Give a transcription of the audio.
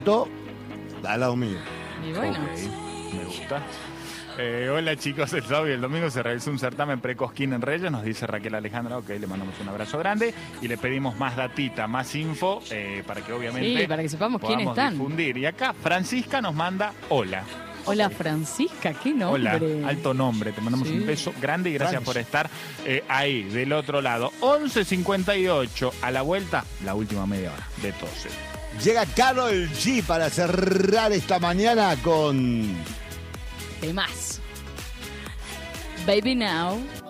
Al lado mío. Y bueno. Ok, me gusta. Hola chicos, el sábado y el domingo se realizó un certamen precosquín en Reyes, nos dice Raquel Alejandra, ok, le mandamos un abrazo grande y le pedimos más datita, más info, para que obviamente Sí, para que sepamos quiénes podamos están. difundir. Y acá Francisca nos manda hola. Hola Francisca, qué nombre. Hola, alto nombre, te mandamos Sí. un beso grande y gracias por estar ahí, del otro lado. 11:58, a la vuelta, la última media hora de 12. Llega Karol G para cerrar esta mañana con... Temas. Baby Now.